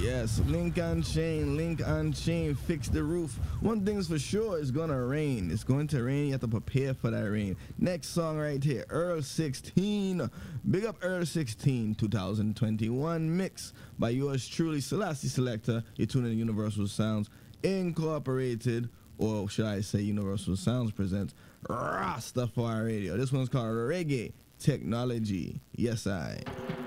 Yes, Link and Chain, fix the roof. One thing's for sure, it's gonna rain. It's going to rain, you have to prepare for that rain. Next song right here, Earl 16. Big up Earl 16, 2021 mix by yours truly, Selassie Selector. You're tuning in Universal Sounds Incorporated, or should I say Universal Sounds presents Rastafari Radio. This one's called Reggae Technology. Yes, I.